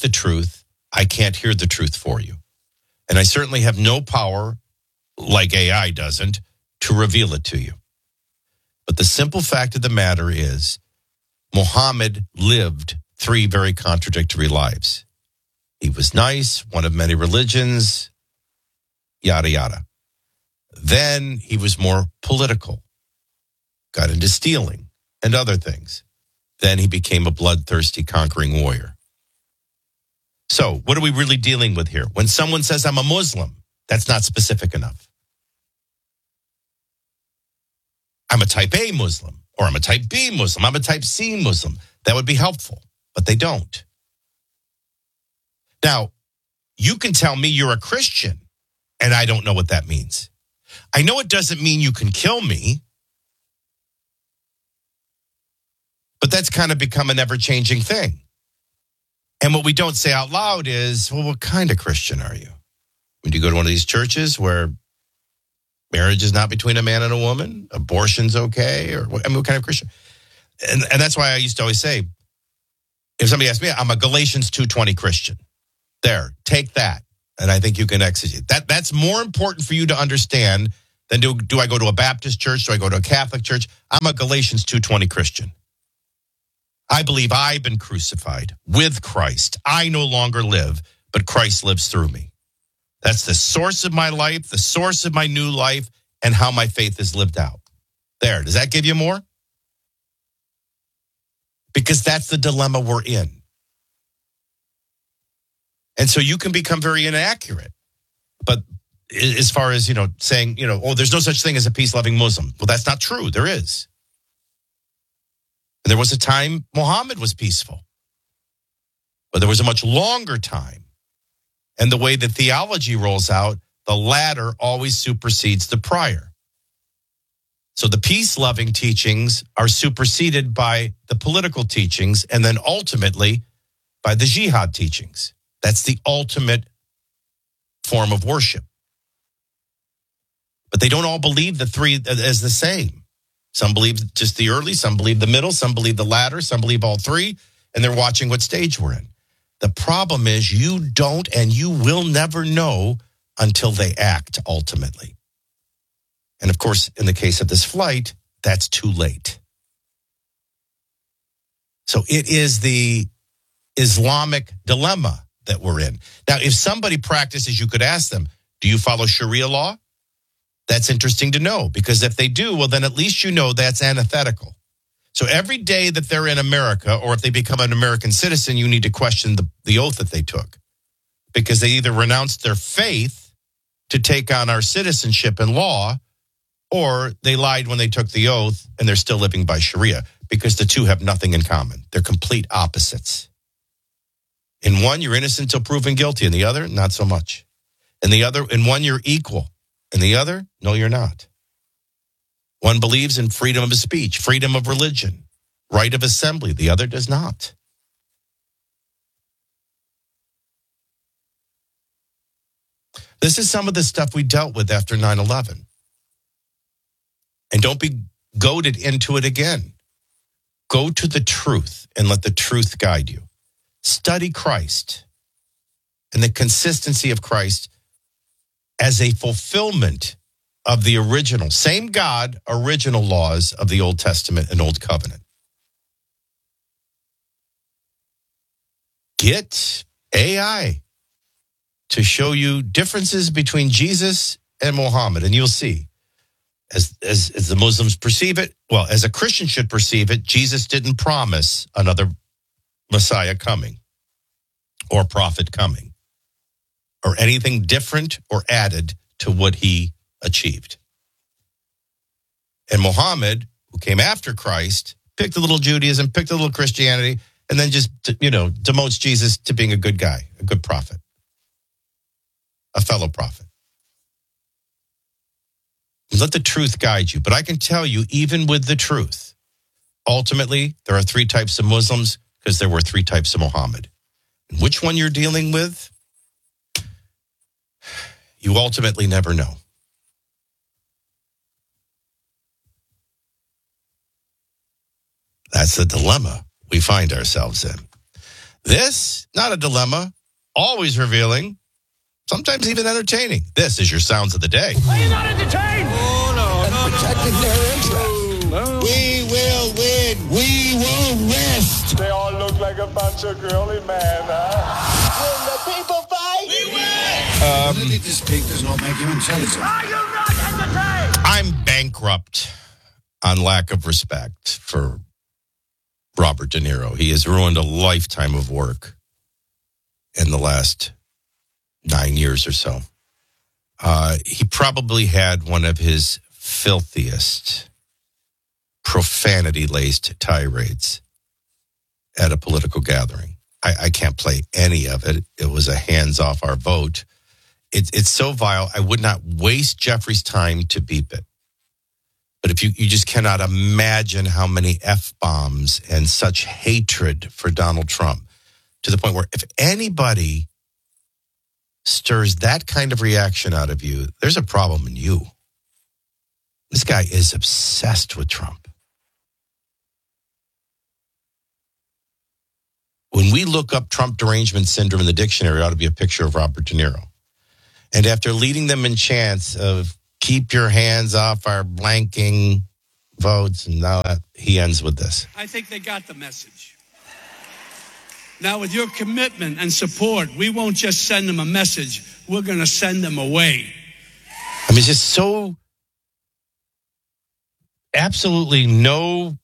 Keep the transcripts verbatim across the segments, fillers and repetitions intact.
the truth, I can't hear the truth for you. And I certainly have no power, like A I doesn't, to reveal it to you. But the simple fact of the matter is, Muhammad lived three very contradictory lives. He was nice, one of many religions, yada, yada. Then he was more political, got into stealing and other things. Then he became a bloodthirsty, conquering warrior. So what are we really dealing with here? When someone says, I'm a Muslim, that's not specific enough. I'm a type A Muslim, or I'm a type B Muslim, I'm a type C Muslim. That would be helpful, but they don't. Now, you can tell me you're a Christian, and I don't know what that means. I know it doesn't mean you can kill me, but that's kind of become an ever-changing thing. And what we don't say out loud is, well, what kind of Christian are you? When you go to one of these churches where marriage is not between a man and a woman, abortion's okay, or I mean, what kind of Christian? And, and that's why I used to always say, if somebody asks me, I'm a Galatians two twenty Christian. There, take that. And I think you can exegete. That, that's more important for you to understand than do, do I go to a Baptist church? Do I go to a Catholic church? I'm a Galatians two twenty Christian. I believe I've been crucified with Christ. I no longer live, but Christ lives through me. That's the source of my life, the source of my new life, and how my faith is lived out. There, does that give you more? Because that's the dilemma we're in. And so you can become very inaccurate. But as far as, you know, saying, you know, oh, there's no such thing as a peace-loving Muslim. Well, that's not true. There is. And there was a time Muhammad was peaceful. But there was a much longer time. And the way the theology rolls out, the latter always supersedes the prior. So the peace-loving teachings are superseded by the political teachings and then ultimately by the jihad teachings. That's the ultimate form of worship. But they don't all believe the three as the same. Some believe just the early, some believe the middle, some believe the latter, some believe all three, and they're watching what stage we're in. The problem is you don't and you will never know until they act ultimately. And of course, in the case of this flight, that's too late. So it is the Islamic dilemma that we're in. Now, if somebody practices, you could ask them, do you follow Sharia law? That's interesting to know, because if they do, well, then at least you know that's antithetical. So every day that they're in America, or if they become an American citizen, you need to question the, the oath that they took, because they either renounced their faith to take on our citizenship and law, or they lied when they took the oath and they're still living by Sharia, because the two have nothing in common. They're complete opposites. In one, you're innocent until proven guilty. In the other, not so much. In the other, in one, you're equal. In the other, no, you're not. One believes in freedom of speech, freedom of religion, right of assembly. The other does not. This is some of the stuff we dealt with after nine eleven. And don't be goaded into it again. Go to the truth and let the truth guide you. Study Christ and the consistency of Christ as a fulfillment of the original, same God, original laws of the Old Testament and Old Covenant. Get A I to show you differences between Jesus and Muhammad, and you'll see. As, as, as the Muslims perceive it, well, as a Christian should perceive it, Jesus didn't promise another Messiah coming or prophet coming or anything different or added to what he achieved. And Muhammad, who came after Christ, picked a little Judaism, picked a little Christianity, and then just, you know, demotes Jesus to being a good guy, a good prophet, a fellow prophet. Let the truth guide you. But I can tell you, even with the truth, ultimately, there are three types of Muslims because there were three types of Muhammad. And which one you're dealing with, you ultimately never know. That's the dilemma we find ourselves in. This, not a dilemma, always revealing, sometimes even entertaining. This is your Sounds of the Day. Are you not entertained? Oh, no, no, no. Protecting their interests. No. We will win. We won't rest. They all look like a bunch of girly men, huh? When the people fight, we win. Um, the ability to speak does not make you intelligent. Are you not entertained? I'm bankrupt on lack of respect for Robert De Niro. He has ruined a lifetime of work in the last nine years or so. Uh, he probably had one of his filthiest, profanity-laced tirades at a political gathering. I, I can't play any of it. It was a hands-off our vote. It, it's so vile, I would not waste Jeffrey's time to beep it. But if you, you just cannot imagine how many F-bombs and such hatred for Donald Trump, to the point where if anybody stirs that kind of reaction out of you, there's a problem in you. This guy is obsessed with Trump. When we look up Trump derangement syndrome in the dictionary, it ought to be a picture of Robert De Niro. And after leading them in chants of keep your hands off our blanking votes, and now that, he ends with this. I think they got the message. Now, with your commitment and support, we won't just send them a message. We're going to send them away. I mean, it's just so absolutely no,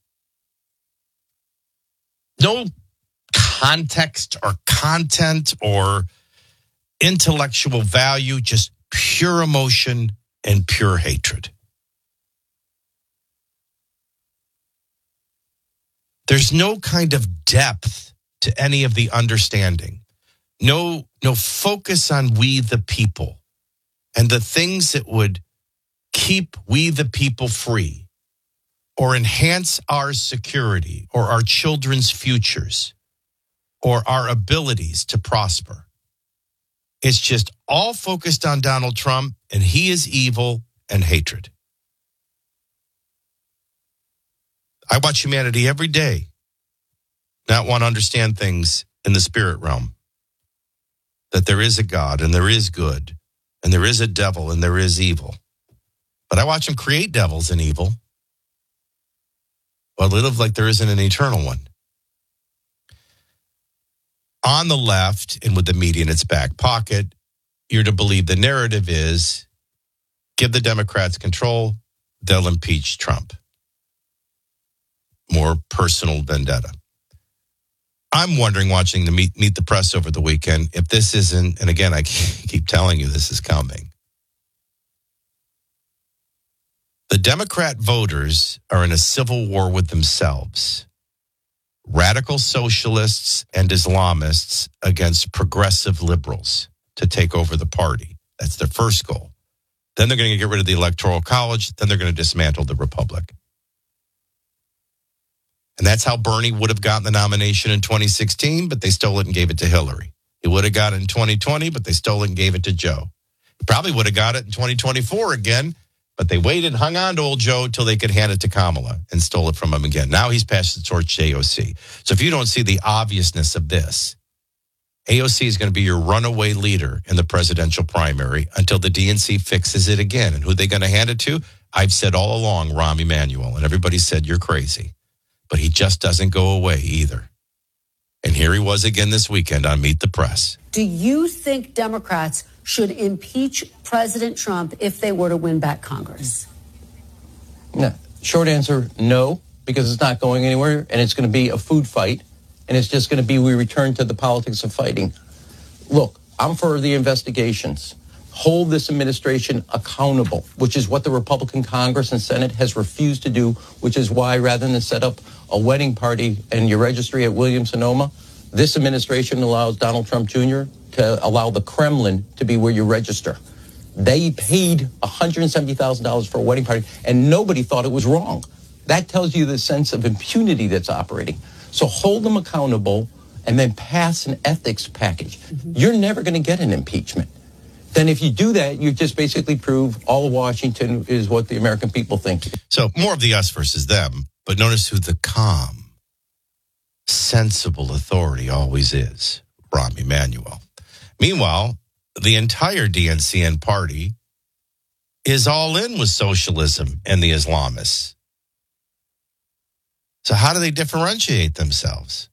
no context or content or intellectual value, just pure emotion and pure hatred. There's no kind of depth to any of the understanding. No, no focus on we the people and the things that would keep we the people free or enhance our security or our children's futures or our abilities to prosper. It's just all focused on Donald Trump, and he is evil and hatred. I watch humanity every day not want to understand things in the spirit realm. That there is a God, and there is good, and there is a devil, and there is evil. But I watch him create devils and evil. Well, they live like there isn't an eternal one. On the left, and with the media in its back pocket, you're to believe the narrative is give the Democrats control, they'll impeach Trump. More personal vendetta. I'm wondering, watching the meet, meet the press over the weekend, if this isn't, and again, I keep telling you this is coming. The Democrat voters are in a civil war with themselves. Radical socialists and Islamists against progressive liberals to take over the party. That's their first goal. Then they're going to get rid of the Electoral College. Then they're going to dismantle the Republic. And that's how Bernie would have gotten the nomination in twenty sixteen, but they stole it and gave it to Hillary. He would have got it in twenty twenty, but they stole it and gave it to Joe. He probably would have got it in twenty twenty-four again, but they waited, hung on to old Joe till they could hand it to Kamala and stole it from him again. Now he's passed the torch to A O C. So if you don't see the obviousness of this, A O C is going to be your runaway leader in the presidential primary until the D N C fixes it again. And who are they going to hand it to? I've said all along, Rahm Emanuel, and everybody said, you're crazy. But he just doesn't go away either. And here he was again this weekend on Meet the Press. Do you think Democrats should impeach President Trump if they were to win back Congress? No. Short answer, no, because it's not going anywhere, and it's going to be a food fight, and it's just going to be we return to the politics of fighting. Look, I'm for the investigations. Hold this administration accountable, which is what the Republican Congress and Senate has refused to do, which is why rather than set up a wedding party and your registry at Williams-Sonoma, this administration allows Donald Trump Junior to allow the Kremlin to be where you register. They paid one hundred seventy thousand dollars for a wedding party, and nobody thought it was wrong. That tells you the sense of impunity that's operating. So hold them accountable and then pass an ethics package. Mm-hmm. You're never going to get an impeachment. Then if you do that, you just basically prove all of Washington is what the American people think. So more of the us versus them, but notice who the calm, sensible authority always is Rahm Emanuel. Meanwhile, the entire D N C N party is all in with socialism and the Islamists. So how do they differentiate themselves?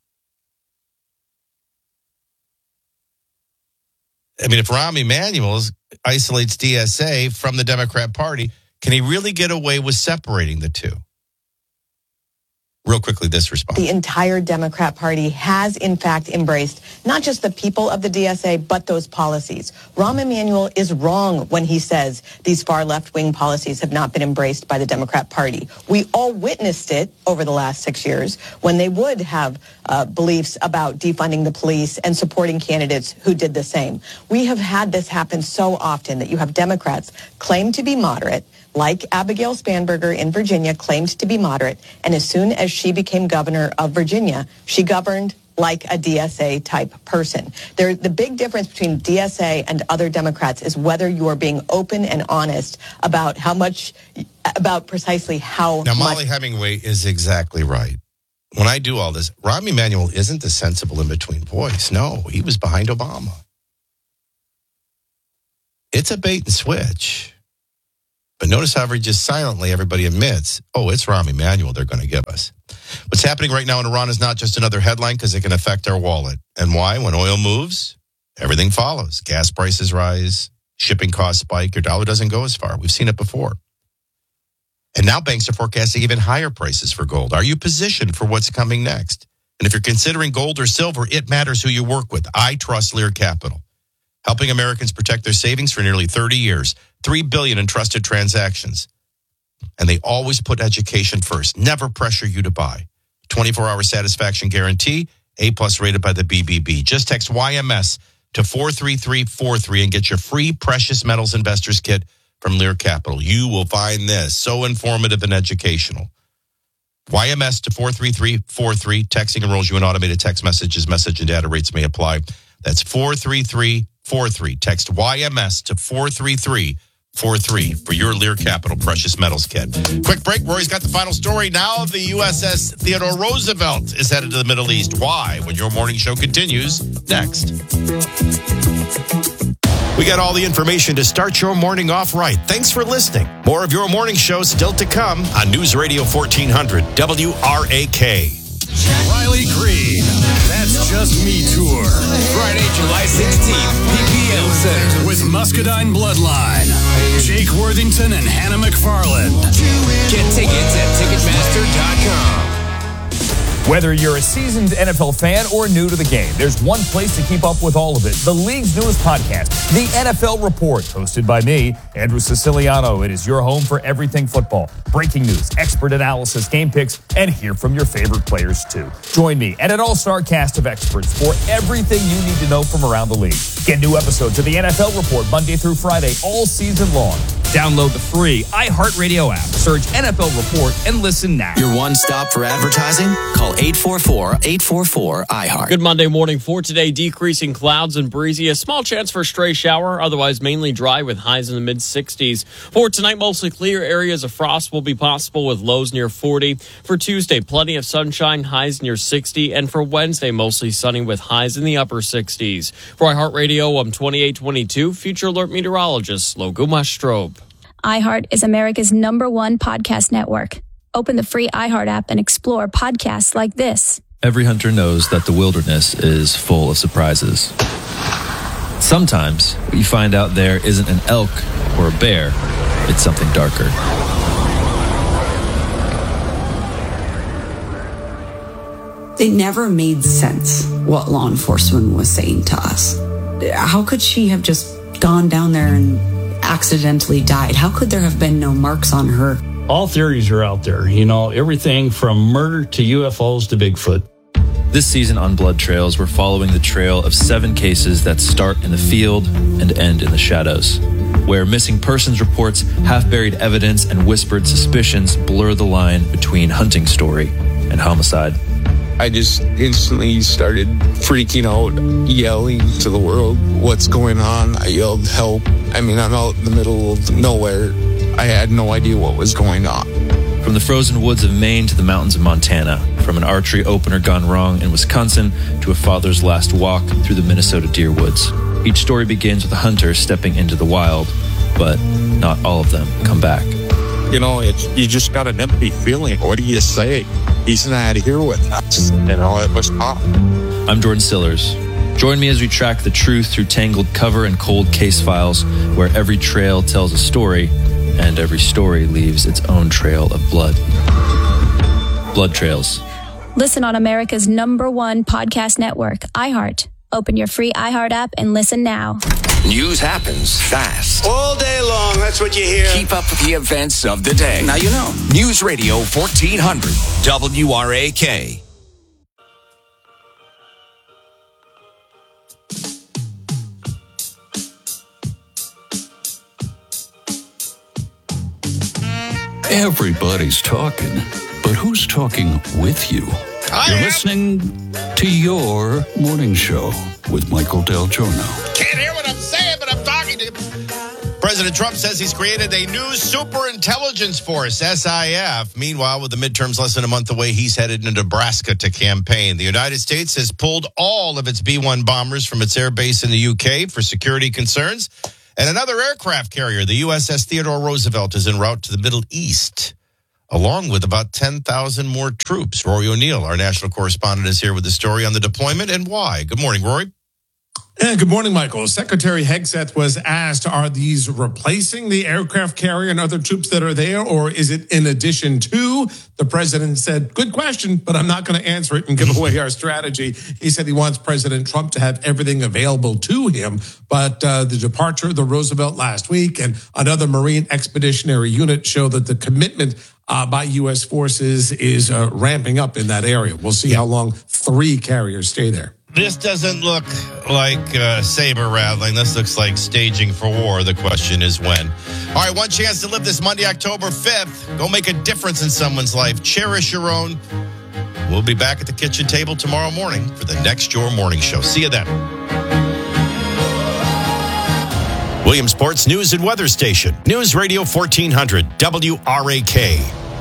I mean, if Rahm Emanuel isolates D S A from the Democrat Party, can he really get away with separating the two? Real quickly, this response. The entire Democrat Party has, in fact, embraced not just the people of the D S A, but those policies. Rahm Emanuel is wrong when he says these far left-wing policies have not been embraced by the Democrat Party. We all witnessed it over the last six years when they would have uh, beliefs about defunding the police and supporting candidates who did the same. We have had this happen so often that you have Democrats claim to be moderate, like Abigail Spanberger in Virginia claimed to be moderate, and as soon as she became governor of Virginia, she governed like a D S A-type person. There, the big difference between D S A and other Democrats is whether you are being open and honest about how much, about precisely how now, much. Molly Hemingway is exactly right. When I do all this, Rahm Emanuel isn't the sensible in-between voice. No, he was behind Obama. It's a bait and switch. But notice how he just silently everybody admits, oh, it's Rahm Emanuel they're going to give us. What's happening right now in Iran is not just another headline because it can affect our wallet. And why? When oil moves, everything follows. Gas prices rise, shipping costs spike, your dollar doesn't go as far. We've seen it before. And now banks are forecasting even higher prices for gold. Are you positioned for what's coming next? And if you're considering gold or silver, it matters who you work with. I trust Lear Capital, helping Americans protect their savings for nearly thirty years. three billion dollars in trusted transactions. And they always put education first. Never pressure you to buy. twenty-four hour satisfaction guarantee. A-plus rated by the B B B. Just text Y M S to four three three four three and get your free Precious Metals Investors Kit from Lear Capital. You will find this so informative and educational. Y M S to four three three four three. Texting enrolls you in automated text messages. Message and data rates may apply. That's four three three four three. Text Y M S to four three three four three for your Lear Capital Precious Metals Kit. Quick break. Rory's got the final story. Now the U S S Theodore Roosevelt is headed to the Middle East. Why? When your morning show continues next. We got all the information to start your morning off right. Thanks for listening. More of your morning show still to come on News Radio fourteen hundred W R A K. Riley Green, That's Just Me Tour. Friday, July sixteenth, P P M Center. With Muscadine Bloodline, Jake Worthington and Hannah McFarland. Get tickets at Ticketmaster dot com. Whether you're a seasoned N F L fan or new to the game, there's one place to keep up with all of it. The league's newest podcast, The N F L Report, hosted by me, Andrew Siciliano. It is your home for everything football. Breaking news, expert analysis, game picks, and hear from your favorite players, too. Join me and an all-star cast of experts for everything you need to know from around the league. Get new episodes of The N F L Report Monday through Friday all season long. Download the free iHeartRadio app. Search N F L Report and listen now. Your one stop for advertising? Call eight four four, eight four four, I heart. Good Monday morning. For today, decreasing clouds and breezy. A small chance for a stray shower. Otherwise, mainly dry with highs in the mid sixties. For tonight, mostly clear. Areas of frost will be possible with lows near forty. For Tuesday, plenty of sunshine. Highs near sixty. And for Wednesday, mostly sunny with highs in the upper sixties. For iHeartRadio, I'm twenty-eight twenty-two. Future Alert meteorologist Logo Mastrobe. iHeart is America's number one podcast network. Open the free iHeart app and explore podcasts like this. Every hunter knows that the wilderness is full of surprises. Sometimes what you find out there isn't an elk or a bear, it's something darker. It never made sense what law enforcement was saying to us. How could she have just gone down there and accidentally died? How could there have been no marks on her? All theories are out there, you know, everything from murder to U F Os to Bigfoot. This season on Blood Trails, we're following the trail of seven cases that start in the field and end in the shadows, where missing persons reports, half-buried evidence, and whispered suspicions blur the line between hunting story and homicide. I just instantly started freaking out, yelling to the world, what's going on? I yelled, help. I mean, I'm out in the middle of nowhere. I had no idea what was going on. From the frozen woods of Maine to the mountains of Montana, from an archery opener gone wrong in Wisconsin to a father's last walk through the Minnesota deer woods. Each story begins with a hunter stepping into the wild, but not all of them come back. You know, it's, you just got an empty feeling. What do you say? He's not here with us. You know, it was tough. I'm Jordan Sillers. Join me as we track the truth through tangled cover and cold case files, where every trail tells a story and every story leaves its own trail of blood. Blood Trails. Listen on America's number one podcast network, iHeart. Open your free iHeart app and listen now. News happens fast. All day long, that's what you hear. Keep up with the events of the day. Now you know. News Radio fourteen hundred, W R A K. Everybody's talking, but who's talking with you? I You're am. listening to your morning show with Michael Del Giorno. Can't hear what I'm saying, but I'm talking to you. President Trump says he's created a new superintelligence force, S I F. Meanwhile, with the midterms less than a month away, he's headed to Nebraska to campaign. The United States has pulled all of its B one bombers from its air base in the U K for security concerns. And another aircraft carrier, the U S S Theodore Roosevelt, is en route to the Middle East, along with about ten thousand more troops. Rory O'Neill, our national correspondent, is here with the story on the deployment and why. Good morning, Rory. And good morning, Michael. Secretary Hegseth was asked, are these replacing the aircraft carrier and other troops that are there, or is it in addition to? The president said, good question, but I'm not going to answer it and give away our strategy. He said he wants President Trump to have everything available to him. But uh, the departure of the Roosevelt last week and another Marine Expeditionary Unit show that the commitment uh, by U S forces is uh, ramping up in that area. We'll see how long three carriers stay there. This doesn't look like uh, saber rattling. This looks like staging for war. The question is when. All right, one chance to live this Monday, October fifth. Go make a difference in someone's life. Cherish your own. We'll be back at the kitchen table tomorrow morning for the next Your Morning Show. See you then. Williamsport's News and Weather Station. News Radio fourteen hundred, W R A K.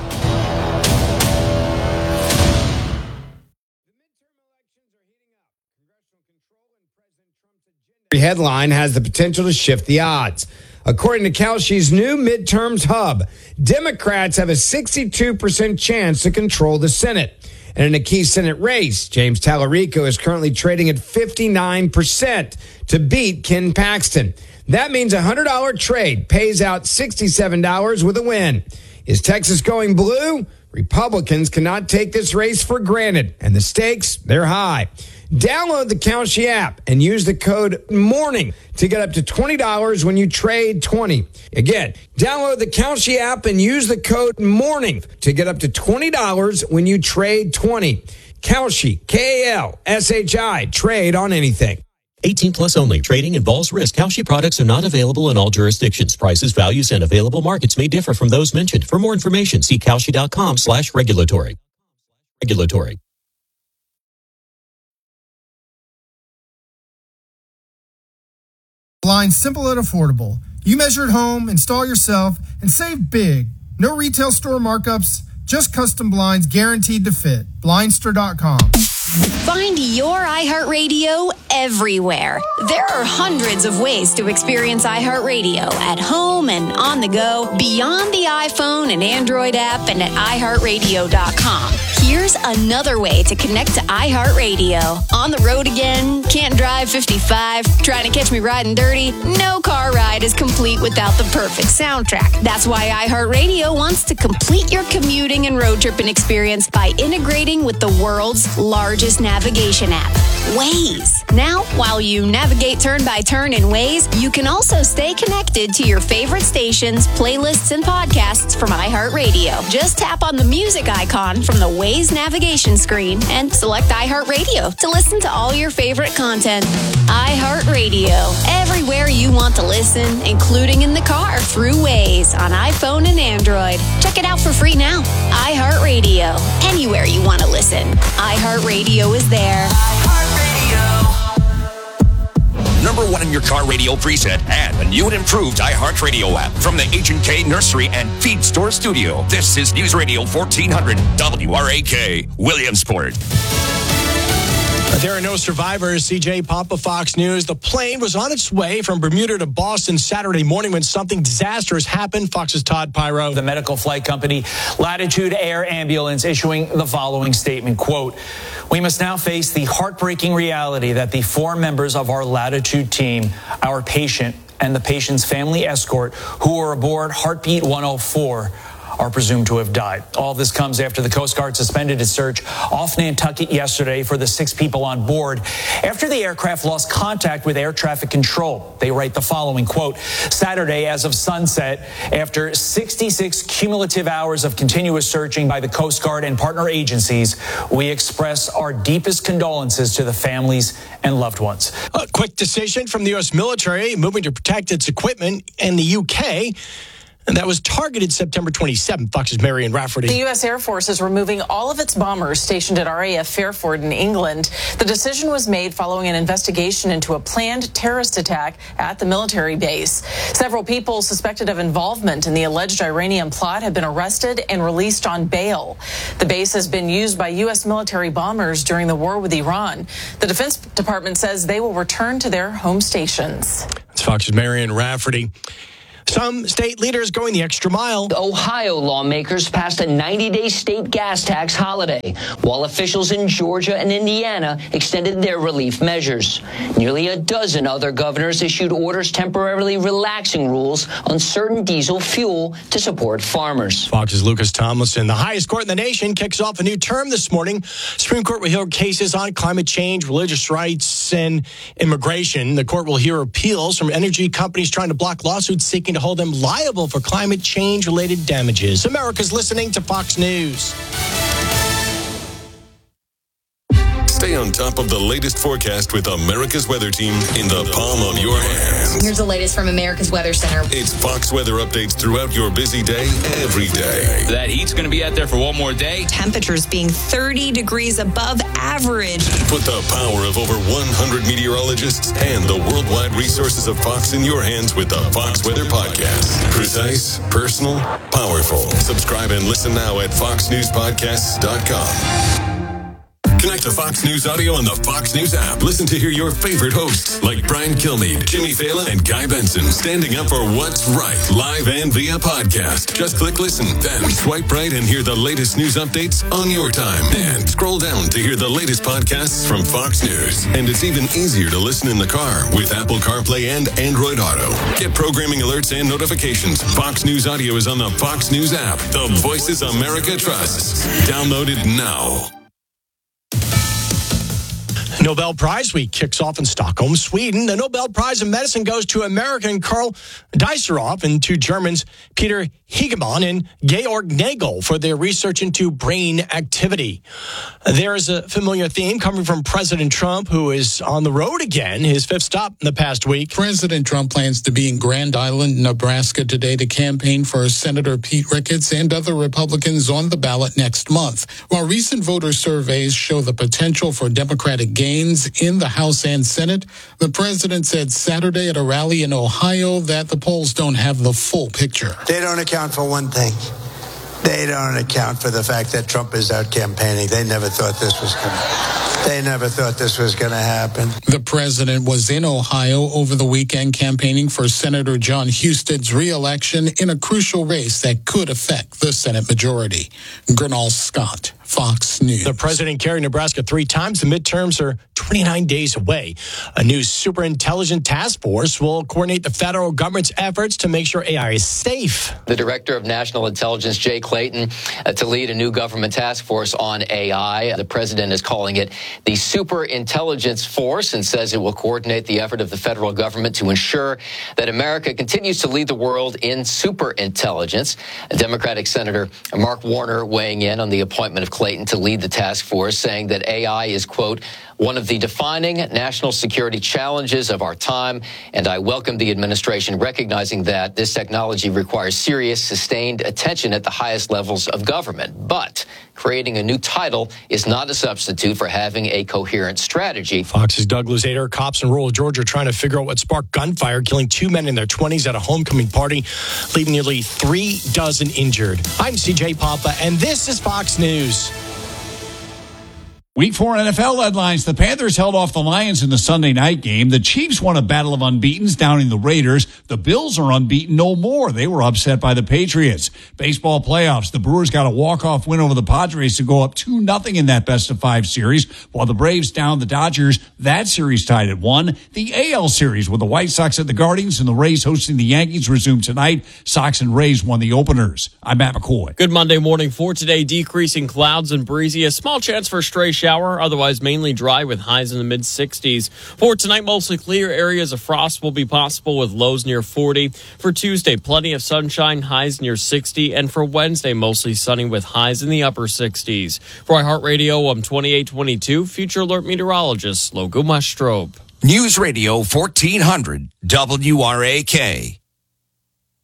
Headline has the potential to shift the odds. According to Kalshi's new midterms hub, Democrats have a sixty-two percent chance to control the Senate. And in a key Senate race, James Tallarico is currently trading at fifty-nine percent to beat Ken Paxton. That means a one hundred dollars trade pays out sixty-seven dollars with a win. Is Texas going blue? Republicans cannot take this race for granted, and the stakes, they're high. Download the Kalshi app and use the code MORNING to get up to twenty dollars when you trade twenty. Again, download the Kalshi app and use the code MORNING to get up to twenty dollars when you trade twenty. Kalshi, K A L S H I, trade on anything. eighteen plus only. Trading involves risk. Kalshi products are not available in all jurisdictions. Prices, values, and available markets may differ from those mentioned. For more information, see Kalshi.com slash regulatory. Regulatory. Blinds simple and affordable. You measure at home, install yourself, and save big. No retail store markups, just custom blinds guaranteed to fit. Blindster dot com. Find your iHeartRadio everywhere. There are hundreds of ways to experience iHeartRadio at home and on the go, beyond the iPhone and Android app and at i heart radio dot com. Here's another way to connect to iHeartRadio. On the road again? Can't drive fifty-five? Trying to catch me riding dirty? No car ride is complete without the perfect soundtrack. That's why iHeartRadio wants to complete your commuting and road tripping experience by integrating with the world's largest navigation app, Waze. Now, while you navigate turn by turn in Waze, you can also stay connected to your favorite stations, playlists, and podcasts from iHeartRadio. Just tap on the music icon from the Waze navigation screen and select iHeartRadio to listen to all your favorite content. iHeartRadio, everywhere you want to listen, including in the car through Waze on iPhone and Android. Check it out for free now. iHeartRadio, anywhere you want to listen. iHeartRadio is there. Number one in your your car radio preset and a new and improved iHeartRadio app from the H and K Nursery and Feed Store Studio. This is News Radio fourteen hundred W R A K, Williamsport. There are no survivors. C J Papa, Fox News. The plane was on its way from Bermuda to Boston Saturday morning when something disastrous happened. Fox's Todd Pyro. The medical flight company Latitude Air Ambulance issuing the following statement, quote, "We must now face the heartbreaking reality that the four members of our Latitude team, our patient and the patient's family escort who were aboard Heartbeat one oh four, are presumed to have died." All this comes after the Coast Guard suspended its search off Nantucket yesterday for the six people on board after the aircraft lost contact with air traffic control. They write the following, quote, "Saturday as of sunset, after sixty-six cumulative hours of continuous searching by the Coast Guard and partner agencies, we express our deepest condolences to the families and loved ones." A quick decision from the U S military moving to protect its equipment in the U K. And that was targeted September twenty-seventh. Fox's Marion Rafferty. The U S Air Force is removing all of its bombers stationed at R A F Fairford in England. The decision was made following an investigation into a planned terrorist attack at the military base. Several people suspected of involvement in the alleged Iranian plot have been arrested and released on bail. The base has been used by U S military bombers during the war with Iran. The Defense Department says they will return to their home stations. It's Fox's Marion Rafferty. Some state leaders going the extra mile. Ohio lawmakers passed a ninety-day state gas tax holiday, while officials in Georgia and Indiana extended their relief measures. Nearly a dozen other governors issued orders temporarily relaxing rules on certain diesel fuel to support farmers. Fox's Lucas Tomlinson. The highest court in the nation kicks off a new term this morning. Supreme Court will hear cases on climate change, religious rights, and immigration. The court will hear appeals from energy companies trying to block lawsuits seeking to hold them liable for climate change-related damages. America's listening to Fox News. Stay on top of the latest forecast with America's Weather Team in the palm of your hand. Here's the latest from America's Weather Center. It's Fox weather updates throughout your busy day, every day. That heat's going to be out there for one more day. Temperatures being thirty degrees above average. Put the power of over one hundred meteorologists and the worldwide resources of Fox in your hands with the Fox Weather Podcast. Precise, personal, powerful. Subscribe and listen now at fox news podcasts dot com. Connect to Fox News Audio on the Fox News app. Listen to hear your favorite hosts like Brian Kilmeade, Jimmy Fallon, and Guy Benson standing up for what's right, live and via podcast. Just click listen, then swipe right and hear the latest news updates on your time. And scroll down to hear the latest podcasts from Fox News. And it's even easier to listen in the car with Apple CarPlay and Android Auto. Get programming alerts and notifications. Fox News Audio is on the Fox News app. The voices America trusts. Download it now. Nobel Prize Week kicks off in Stockholm, Sweden. The Nobel Prize in Medicine goes to American Karl Diceroff and to Germans Peter Hegemann and Georg Nagel for their research into brain activity. There is a familiar theme coming from President Trump, who is on the road again, his fifth stop in the past week. President Trump plans to be in Grand Island, Nebraska today to campaign for Senator Pete Ricketts and other Republicans on the ballot next month. While recent voter surveys show the potential for Democratic gains in the House and Senate, the president said Saturday at a rally in Ohio that the polls don't have the full picture. They don't account for one thing. They don't account for the fact that Trump is out campaigning. They never thought this was going to They never thought this was going to happen. The president was in Ohio over the weekend campaigning for Senator John Huston's re-election in a crucial race that could affect the Senate majority. Gernal Scott, Fox News. The president carried Nebraska three times. The midterms are twenty-nine days away. A new superintelligence task force will coordinate the federal government's efforts to make sure A I is safe. The director of national intelligence, Jay Clayton, uh, to lead a new government task force on A I. The president is calling it the Superintelligence Force and says it will coordinate the effort of the federal government to ensure that America continues to lead the world in superintelligence. Democratic Senator Mark Warner weighing in on the appointment of Clayton to lead the task force, saying that A I is, quote, one of the defining national security challenges of our time, and I welcome the administration recognizing that this technology requires serious, sustained attention at the highest levels of government. But creating a new title is not a substitute for having a coherent strategy. Fox's Doug Luzader, cops in rural Georgia trying to figure out what sparked gunfire, killing two men in their twenties at a homecoming party, leaving nearly three dozen injured. I'm C J Papa, and this is Fox News. Week four N F L headlines. The Panthers held off the Lions in the Sunday night game. The Chiefs won a battle of unbeatens, downing the Raiders. The Bills are unbeaten no more. They were upset by the Patriots. Baseball playoffs. The Brewers got a walk-off win over the Padres to go up two nothing in that best-of-five series, while the Braves downed the Dodgers. That series tied at one. The A L series with the White Sox at the Guardians and the Rays hosting the Yankees resumed tonight. Sox and Rays won the openers. I'm Matt McCoy. Good Monday morning for today. Decreasing clouds and breezy. A small chance for a stray shower. Otherwise mainly dry with highs in the mid sixties. For tonight, mostly clear. Areas of frost will be possible with lows near forty. For Tuesday, plenty of sunshine, highs near sixty. And for Wednesday, mostly sunny with highs in the upper sixties. For iHeartRadio, I'm twenty-eight twenty-two Future Alert meteorologist Logo Mustrobe. News Radio fourteen hundred W R A K.